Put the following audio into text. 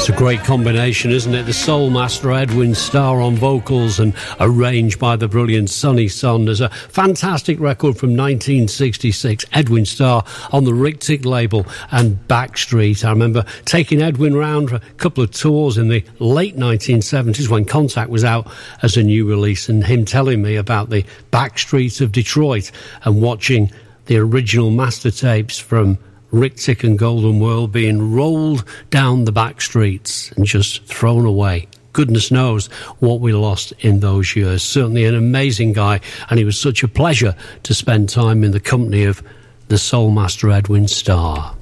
It's a great combination, isn't it? The Soul Master Edwin Starr on vocals and arranged by the brilliant Sonny Saunders. A fantastic record from 1966. Edwin Starr on the Rick Tick label and Backstreet. I remember taking Edwin round for a couple of tours in the late 1970s when Contact was out as a new release, and him telling me about the Backstreets of Detroit and watching the original master tapes from Rick Tick and Golden World being rolled down the back streets and just thrown away. Goodness knows what we lost in those years. Certainly an amazing guy, and it was such a pleasure to spend time in the company of the Soul Master Edwin Starr.